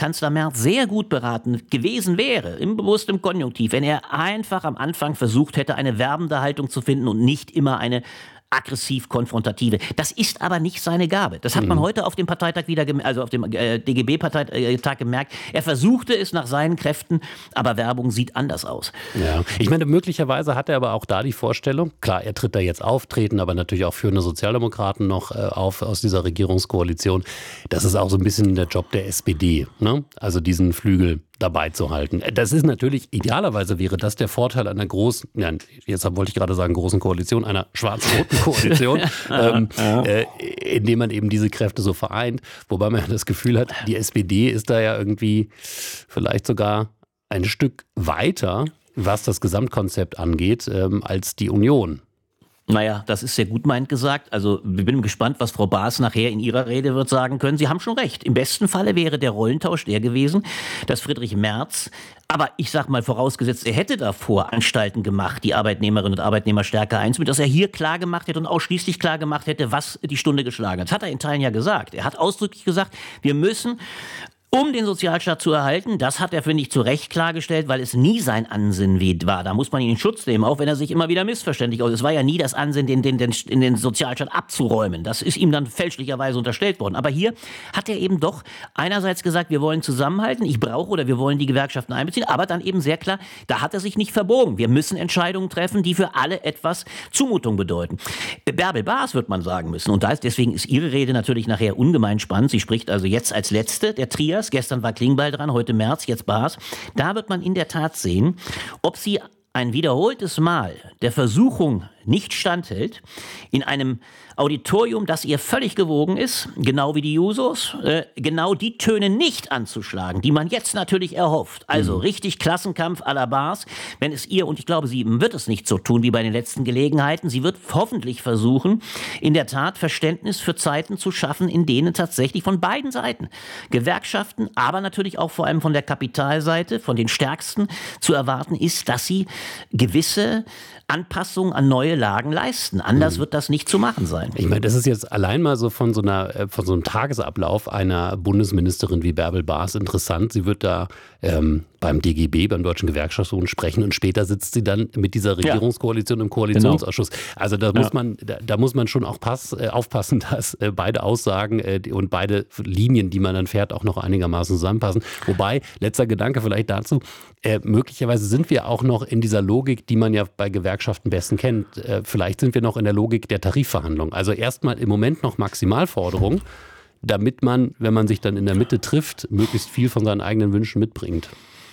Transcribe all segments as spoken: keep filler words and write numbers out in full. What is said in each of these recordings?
Kanzler Merz sehr gut beraten gewesen wäre, im bewussten Konjunktiv, wenn er einfach am Anfang versucht hätte, eine werbende Haltung zu finden und nicht immer eine aggressiv-konfrontative. Das ist aber nicht seine Gabe. Das hat man mhm. heute auf dem Parteitag wieder, also auf dem äh, D G B-Parteitag gemerkt. Er versuchte es nach seinen Kräften, aber Werbung sieht anders aus. Ja, ich meine, möglicherweise hat er aber auch da die Vorstellung, klar, er tritt da jetzt auf, treten aber natürlich auch führende Sozialdemokraten noch äh, auf aus dieser Regierungskoalition. Das ist auch so ein bisschen der Job der S P D, ne? Also diesen Flügel dabei zu halten. Das ist natürlich, idealerweise wäre das der Vorteil einer großen, ja, jetzt wollte ich gerade sagen großen Koalition, einer schwarz-roten Koalition, ähm, äh, indem man eben diese Kräfte so vereint. Wobei man das Gefühl hat, die S P D ist da ja irgendwie vielleicht sogar ein Stück weiter, was das Gesamtkonzept angeht, ähm, als die Union. Naja, das ist sehr gutmeint gesagt. Also ich bin gespannt, was Frau Baas nachher in ihrer Rede wird sagen können. Sie haben schon recht. Im besten Falle wäre der Rollentausch der gewesen, dass Friedrich Merz, aber ich sag mal vorausgesetzt, er hätte davor Anstalten gemacht, die Arbeitnehmerinnen und Arbeitnehmer stärker einzubinden, dass er hier klar gemacht hätte und ausschließlich klar gemacht hätte, was die Stunde geschlagen hat. Das hat er in Teilen ja gesagt. Er hat ausdrücklich gesagt, wir müssen, um den Sozialstaat zu erhalten, das hat er, finde ich, zu Recht klargestellt, weil es nie sein Ansinnen war. Da muss man ihn in Schutz nehmen, auch wenn er sich immer wieder missverständlich aus. Es war ja nie das Ansinnen, den, den, den, in den Sozialstaat abzuräumen. Das ist ihm dann fälschlicherweise unterstellt worden. Aber hier hat er eben doch einerseits gesagt, wir wollen zusammenhalten, ich brauche oder wir wollen die Gewerkschaften einbeziehen, aber dann eben sehr klar, da hat er sich nicht verbogen. Wir müssen Entscheidungen treffen, die für alle etwas Zumutung bedeuten. Bärbel Baas wird man sagen müssen. Und da ist, deswegen ist ihre Rede natürlich nachher ungemein spannend. Sie spricht also jetzt als Letzte der Trias. Gestern war Klingbeil dran, heute Merz, jetzt Baas. Da wird man in der Tat sehen, ob sie ein wiederholtes Mal der Versuchung nicht standhält, in einem Auditorium, das ihr völlig gewogen ist, genau wie die Jusos, äh, genau die Töne nicht anzuschlagen, die man jetzt natürlich erhofft. Also mhm. richtig Klassenkampf à la Baas, wenn es ihr, und ich glaube, sie wird es nicht so tun wie bei den letzten Gelegenheiten, sie wird hoffentlich versuchen, in der Tat Verständnis für Zeiten zu schaffen, in denen tatsächlich von beiden Seiten, Gewerkschaften, aber natürlich auch vor allem von der Kapitalseite, von den Stärksten zu erwarten ist, dass sie gewisse Anpassungen an neue Lagen leisten. Anders mhm. wird das nicht zu machen sein. Ich meine, das ist jetzt allein mal so von so einer, von so einem Tagesablauf einer Bundesministerin wie Bärbel Baas interessant. Sie wird da ähm, beim D G B, beim Deutschen Gewerkschaftsbund sprechen und später sitzt sie dann mit dieser Regierungskoalition ja. im Koalitionsausschuss. Genau. Also da muss ja. man, da, da muss man schon auch pass, äh, aufpassen, dass äh, beide Aussagen äh, und beide Linien, die man dann fährt, auch noch einigermaßen zusammenpassen. Wobei, letzter Gedanke vielleicht dazu, äh, möglicherweise sind wir auch noch in dieser Logik, die man ja bei Gewerkschaften besten kennt. Äh, vielleicht sind wir noch in der Logik der Tarifverhandlungen. Also erstmal im Moment noch Maximalforderungen, damit man, wenn man sich dann in der Mitte trifft, möglichst viel von seinen eigenen Wünschen mitbringt.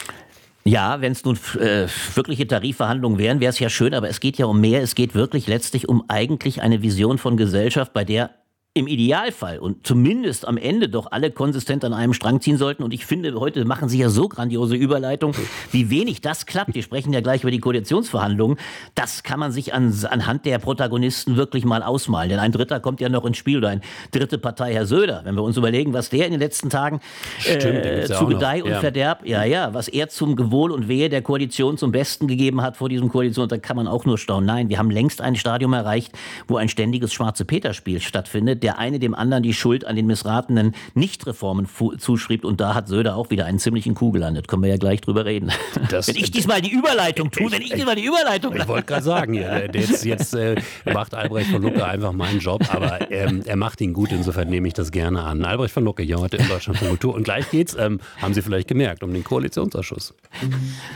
Ja, wenn es nun äh, wirkliche Tarifverhandlungen wären, wäre es ja schön, aber es geht ja um mehr. Es geht wirklich letztlich um eigentlich eine Vision von Gesellschaft, bei der im Idealfall und zumindest am Ende doch alle konsistent an einem Strang ziehen sollten. Und ich finde, heute machen Sie ja so grandiose Überleitungen, wie wenig das klappt. Wir sprechen ja gleich über die Koalitionsverhandlungen. Das kann man sich an, anhand der Protagonisten wirklich mal ausmalen. Denn ein Dritter kommt ja noch ins Spiel, oder eine dritte Partei, Herr Söder. Wenn wir uns überlegen, was der in den letzten Tagen Stimmt, äh, zu Gedeih und ja. Verderb, ja, ja, was er zum Gewohl und Wehe der Koalition zum Besten gegeben hat vor diesem Koalition, da kann man auch nur staunen. Nein, wir haben längst ein Stadium erreicht, wo ein ständiges Schwarze-Peter-Spiel stattfindet. Der eine dem anderen die Schuld an den missratenen Nichtreformen fu- zuschrieb. Und da hat Söder auch wieder einen ziemlichen Coup gelandet. Können wir ja gleich drüber reden. Das, wenn ich diesmal die Überleitung tue, wenn ich diesmal die Überleitung... Ich, ich wollte gerade sagen, ja, jetzt, jetzt äh, macht Albrecht von Lucke einfach meinen Job, aber ähm, er macht ihn gut, insofern nehme ich das gerne an. Albrecht von Lucke hier heute in Deutschland von Kultur. Und gleich geht's, ähm, haben Sie vielleicht gemerkt, um den Koalitionsausschuss.